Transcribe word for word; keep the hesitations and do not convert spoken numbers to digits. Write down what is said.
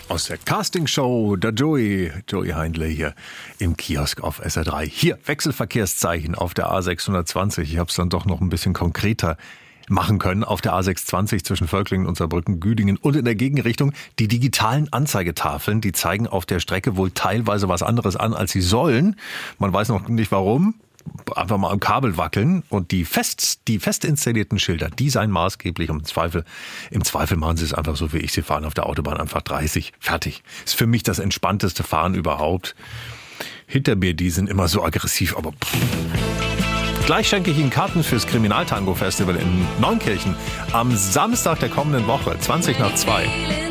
Aus der Castingshow, der Joey, Joey Heindle hier im Kiosk auf S R drei. Hier, Wechselverkehrszeichen auf der A sechshundertzwanzig. Ich habe es dann doch noch ein bisschen konkreter machen können. Auf der A sechshundertzwanzig zwischen Völklingen und Saarbrücken, Güdingen und in der Gegenrichtung. Die digitalen Anzeigetafeln, die zeigen auf der Strecke wohl teilweise was anderes an, als sie sollen. Man weiß noch nicht warum. Einfach mal am Kabel wackeln und die fest, die fest installierten Schilder, die seien maßgeblich. Im Zweifel, im Zweifel machen sie es einfach so wie ich. Sie fahren auf der Autobahn einfach dreißig. Fertig. Ist für mich das entspannteste Fahren überhaupt. Hinter mir, die sind immer so aggressiv, aber pff. Gleich schenke ich Ihnen Karten fürs Kriminaltango Festival in Neunkirchen am Samstag der kommenden Woche, zwanzig nach zwei.